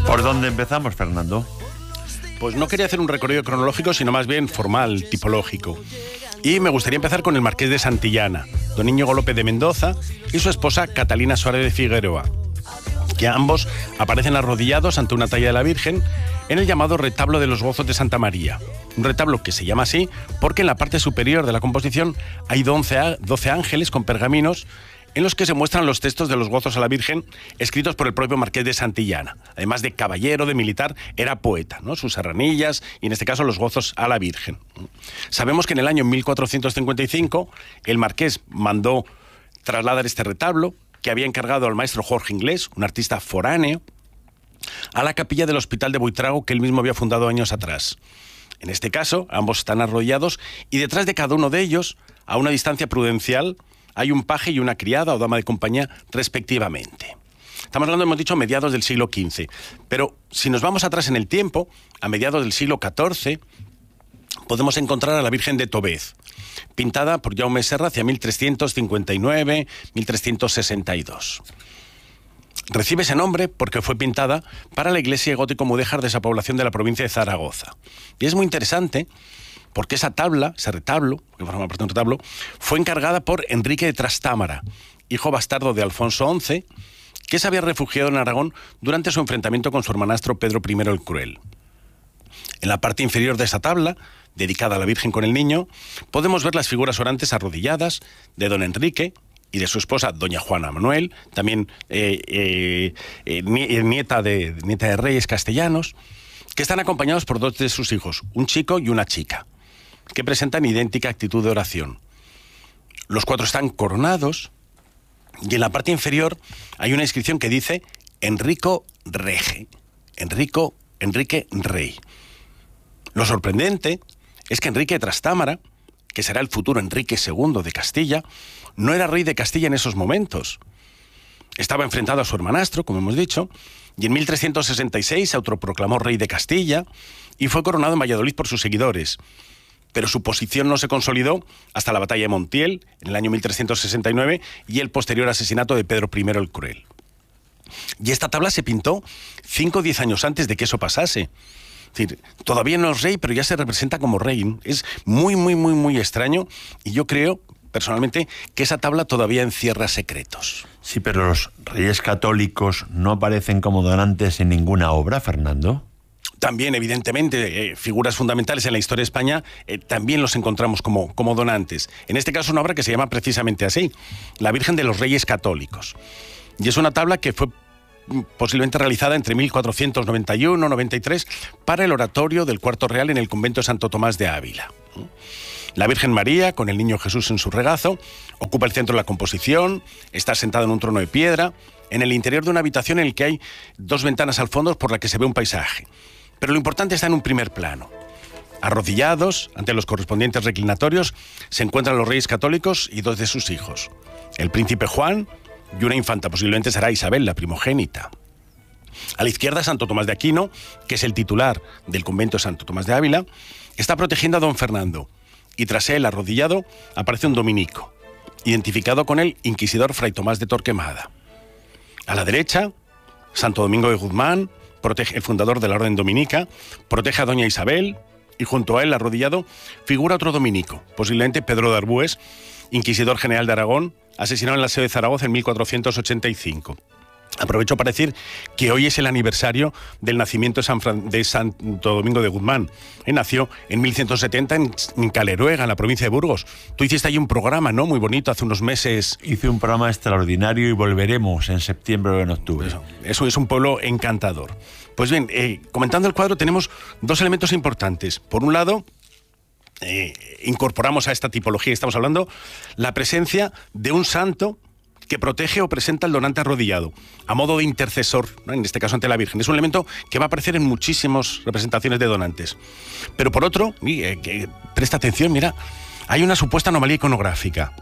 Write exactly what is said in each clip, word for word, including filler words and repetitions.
¿Por dónde empezamos, Fernando? Pues no quería hacer un recorrido cronológico, sino más bien formal, tipológico. Y me gustaría empezar con el Marqués de Santillana, don Íñigo López de Mendoza, y su esposa Catalina Suárez de Figueroa, que ambos aparecen arrodillados ante una talla de la Virgen en el llamado retablo de los gozos de Santa María. Un retablo que se llama así porque en la parte superior de la composición hay doce ángeles con pergaminos en los que se muestran los textos de los gozos a la Virgen escritos por el propio Marqués de Santillana. Además de caballero, de militar, era poeta, ¿no? Sus serranillas y en este caso los gozos a la Virgen. Sabemos que en el año mil cuatrocientos cincuenta y cinco el Marqués mandó trasladar este retablo, que había encargado al maestro Jorge Inglés, un artista foráneo, a la capilla del Hospital de Buitrago que él mismo había fundado años atrás. En este caso, ambos están arrodillados y detrás de cada uno de ellos, a una distancia prudencial, hay un paje y una criada o dama de compañía respectivamente. Estamos hablando, hemos dicho, a mediados del siglo quince. Pero si nos vamos atrás en el tiempo, a mediados del siglo catorce, podemos encontrar a la Virgen de Tobez, pintada por Jaume Serra hacia mil trescientos cincuenta y nueve a mil trescientos sesenta y dos. Recibe ese nombre porque fue pintada para la iglesia gótico-mudéjar de esa población de la provincia de Zaragoza. Y es muy interesante porque esa tabla, ese retablo, que forma parte de un retablo, fue encargada por Enrique de Trastámara, hijo bastardo de Alfonso once, que se había refugiado en Aragón durante su enfrentamiento con su hermanastro Pedro primero el Cruel. En la parte inferior de esa tabla, dedicada a la Virgen con el Niño, podemos ver las figuras orantes arrodilladas de don Enrique y de su esposa, doña Juana Manuel, también eh, eh, eh, nieta, de, nieta de reyes castellanos, que están acompañados por dos de sus hijos, un chico y una chica, que presentan idéntica actitud de oración. Los cuatro están coronados y en la parte inferior hay una inscripción que dice Enrico Rege, Enrico, Enrique Rey. Lo sorprendente es que Enrique de Trastámara, que será el futuro Enrique segundo de Castilla, no era rey de Castilla en esos momentos. Estaba enfrentado a su hermanastro, como hemos dicho, y en mil trescientos sesenta y seis se autoproclamó rey de Castilla y fue coronado en Valladolid por sus seguidores. Pero su posición no se consolidó hasta la batalla de Montiel, en el año mil trescientos sesenta y nueve, y el posterior asesinato de Pedro primero el Cruel. Y esta tabla se pintó cinco o diez años antes de que eso pasase. Es decir, todavía no es rey, pero ya se representa como rey. Es muy, muy, muy, muy extraño, y yo creo, personalmente, que esa tabla todavía encierra secretos. Sí, pero los reyes católicos no aparecen como donantes en ninguna obra, Fernando. También, evidentemente, eh, figuras fundamentales en la historia de España, eh, también los encontramos como, como donantes. En este caso, una obra que se llama precisamente así, La Virgen de los Reyes Católicos. Y es una tabla que fue posiblemente realizada entre mil cuatrocientos noventa y uno y noventa y tres para el oratorio del Cuarto Real en el convento de Santo Tomás de Ávila. La Virgen María, con el Niño Jesús en su regazo, ocupa el centro de la composición, está sentada en un trono de piedra, en el interior de una habitación en el que hay dos ventanas al fondo por la que se ve un paisaje. Pero lo importante está en un primer plano. Arrodillados, ante los correspondientes reclinatorios, se encuentran los reyes católicos y dos de sus hijos, el príncipe Juan y una infanta, posiblemente será Isabel, la primogénita. A la izquierda, Santo Tomás de Aquino, que es el titular del convento de Santo Tomás de Ávila, está protegiendo a don Fernando, y tras él, arrodillado, aparece un dominico, identificado con el inquisidor Fray Tomás de Torquemada. A la derecha, Santo Domingo de Guzmán, protege, el fundador de la orden dominica, protege a doña Isabel, y junto a él, arrodillado, figura otro dominico, posiblemente Pedro de Arbues, inquisidor general de Aragón, asesinado en la sede de Zaragoza en mil cuatrocientos ochenta y cinco. Aprovecho para decir que hoy es el aniversario del nacimiento de, San Fran- de Santo Domingo de Guzmán. Él nació en mil ciento setenta en, en Caleruega, en la provincia de Burgos. Tú hiciste ahí un programa, ¿no? Muy bonito, hace unos meses. Hice un programa extraordinario y volveremos en septiembre o en octubre. Eso, eso es un pueblo encantador. Pues bien, eh, comentando el cuadro tenemos dos elementos importantes. Por un lado, eh, incorporamos a esta tipología, estamos hablando, la presencia de un santo que protege o presenta al donante arrodillado, a modo de intercesor, ¿no? En este caso ante la Virgen. Es un elemento que va a aparecer en muchísimas representaciones de donantes. Pero por otro, y, eh, que, presta atención, mira, hay una supuesta anomalía iconográfica,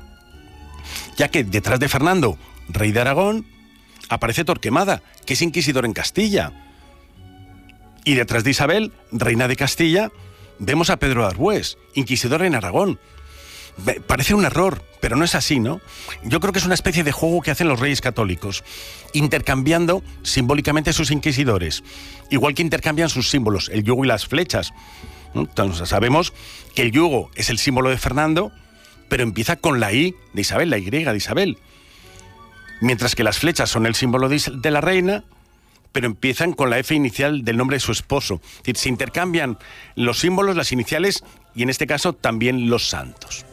ya que detrás de Fernando, rey de Aragón, aparece Torquemada, que es inquisidor en Castilla. Y detrás de Isabel, reina de Castilla, vemos a Pedro de Arbues, inquisidor en Aragón. Parece un error, pero no es así, ¿no? Yo creo que es una especie de juego que hacen los reyes católicos, intercambiando simbólicamente sus inquisidores, igual que intercambian sus símbolos, el yugo y las flechas. Entonces, sabemos que el yugo es el símbolo de Fernando, pero empieza con la I de Isabel, la Y de Isabel. Mientras que las flechas son el símbolo de la reina, pero empiezan con la F inicial del nombre de su esposo. Es decir, se intercambian los símbolos, las iniciales y en este caso también los santos.